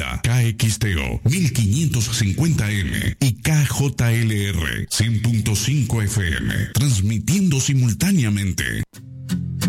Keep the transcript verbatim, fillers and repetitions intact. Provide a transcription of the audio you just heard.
Mérida, K X T O mil quinientos cincuenta M y K J L R cien punto cinco F M, transmitiendo simultáneamente